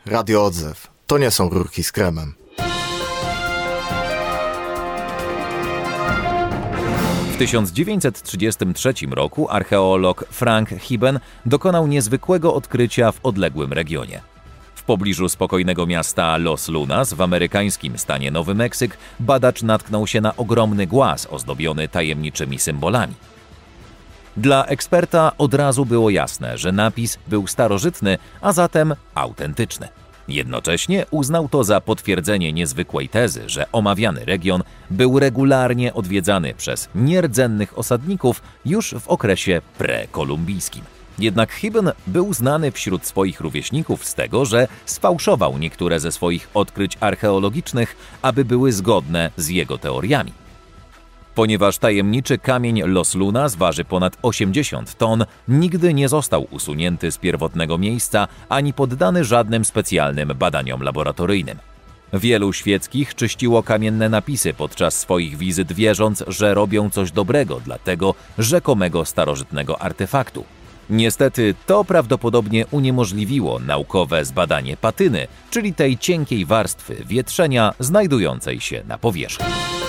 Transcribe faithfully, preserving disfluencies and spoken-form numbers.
Radio Odzew. To nie są rurki z kremem. W tysiąc dziewięćset trzydziestym trzecim roku archeolog Frank Hiben dokonał niezwykłego odkrycia w odległym regionie. W pobliżu spokojnego miasta Los Lunas w amerykańskim stanie Nowy Meksyk badacz natknął się na ogromny głaz ozdobiony tajemniczymi symbolami. Dla eksperta od razu było jasne, że napis był starożytny, a zatem autentyczny. Jednocześnie uznał to za potwierdzenie niezwykłej tezy, że omawiany region był regularnie odwiedzany przez nierdzennych osadników już w okresie prekolumbijskim. Jednak Hiben był znany wśród swoich rówieśników z tego, że sfałszował niektóre ze swoich odkryć archeologicznych, aby były zgodne z jego teoriami. Ponieważ tajemniczy kamień Los Lunas waży ponad osiemdziesiąt ton, nigdy nie został usunięty z pierwotnego miejsca ani poddany żadnym specjalnym badaniom laboratoryjnym. Wielu świeckich czyściło kamienne napisy podczas swoich wizyt, wierząc, że robią coś dobrego dla tego rzekomego starożytnego artefaktu. Niestety to prawdopodobnie uniemożliwiło naukowe zbadanie patyny, czyli tej cienkiej warstwy wietrzenia znajdującej się na powierzchni.